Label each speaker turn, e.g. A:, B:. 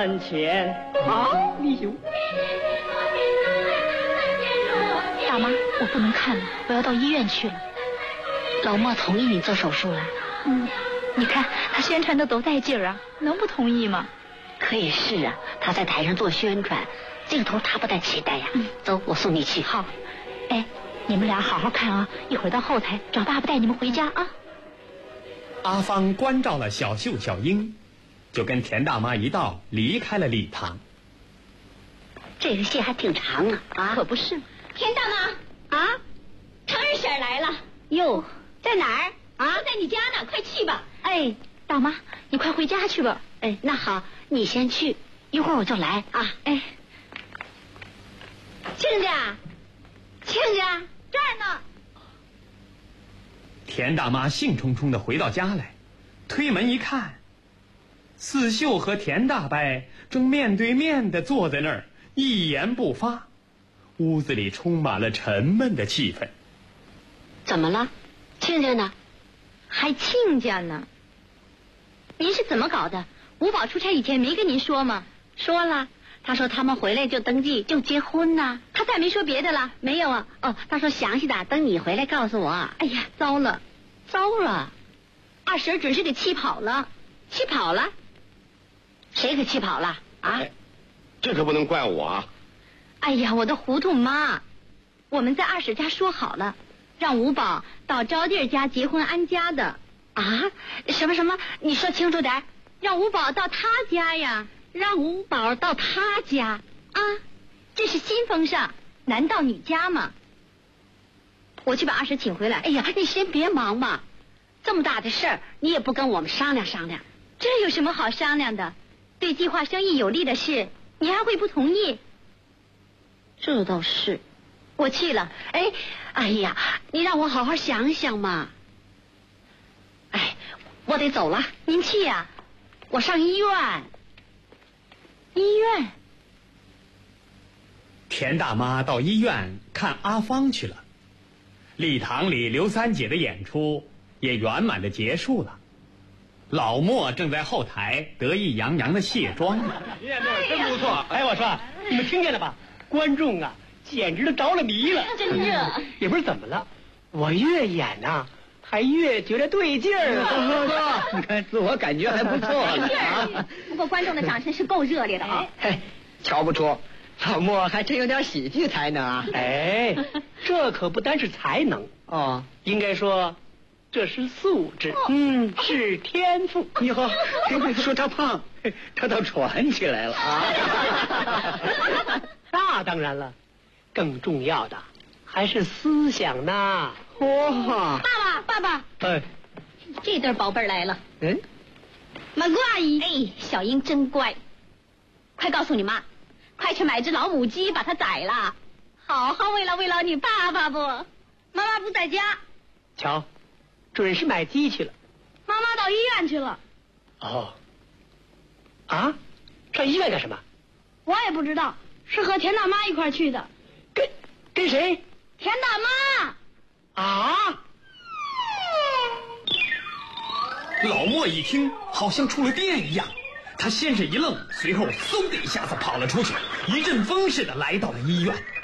A: 3钱。啊，李兄。
B: 大妈，我不能看了，我要到医院去了。
C: 老莫同意你做手术了？
B: 你看他宣传的多带劲儿啊，能不同意吗？
C: 可以是啊，他在台上做宣传，镜头他不带期待呀。走，我送你去。
B: 好。哎，你们俩好好看啊，一会儿到后台找爸爸带你们回家啊。
D: 阿芳关照了小秀、小英，就跟田大妈一道离开了礼堂。
C: 这个戏还挺长啊！
B: 可不是。
E: 田大妈啊，成日婶来了。
C: 哟，在哪儿
E: 啊？在你家呢，快去吧。
B: 哎，大妈，你快回家去吧。
C: 哎，那好，你先去，一会儿我就来啊。
B: 哎，
E: 亲家，亲家这儿呢。
D: 田大妈兴冲冲地回到家来，推门一看，四秀和田大伯正面对面地坐在那儿，一言不发。屋子里充满了沉闷的气氛。
C: 怎么了？亲家呢？
B: 还亲家呢？您是怎么搞的？吴宝出差以前没跟您说吗？
C: 说了，他说他们回来就登记就结婚呢。
B: 他再没说别的了？
C: 没有啊。哦，他说详细的等你回来告诉我。
B: 哎呀，糟了，
C: 糟了，
B: 二婶准是给气跑了。
C: 气跑了？谁给气跑了啊？
F: 这可不能怪我啊。
B: 哎呀，我的糊涂妈！我们在二婶家说好了，让吴宝到招娣家结婚安家的。
C: 啊？什么？你说清楚点。
B: 让吴宝到他家呀。
C: 让吴宝到他家
B: 啊？这是新风尚，男到女家嘛。我去把二婶请回来。
C: 哎呀，你先别忙嘛，这么大的事儿你也不跟我们商量商量。
B: 这有什么好商量的？对计划生育有利的事，你还会不同意？
C: 这倒是。
B: 我去了。
C: 哎呀，你让我好好想想嘛。哎，我得走了。
B: 您去呀？
C: 我上医院。
B: 医院？
D: 田大妈到医院看阿芳去了。礼堂里刘三姐的演出也圆满的结束了。老莫正在后台得意洋洋的卸妆呢。
A: 演的真不错。哎，我说你们听见了吧？观众啊，简直都着了迷了。
E: 真热。
A: 也不是怎么了，我越演呐，还越觉得对劲儿。你看，自我感觉还不错
E: 啊。不过观众的掌声是够热烈的啊。
A: 瞧不出，老莫还真有点喜剧才能啊。哎，这可不单是才能哦，应该说这是素质，是天赋。以后说他胖，他倒传起来了啊。那当然了，更重要的还是思想呢。哇！
E: 爸爸，这对宝贝儿来了。
B: 马姑阿姨。
E: 哎，小英真乖，快告诉你妈，快去买只老母鸡，把它宰了，好好慰劳你爸爸不？妈妈不在家。
A: 瞧，准是买鸡去了。
B: 妈妈到医院去了。
A: 哦。啊？上医院干什么？
B: 我也不知道，是和田大妈一块去的。
A: 跟谁？
B: 田大妈。
A: 啊！
D: 老莫一听，好像触了电一样，他先是一愣，随后嗖的一下子跑了出去，一阵风似的来到了医院。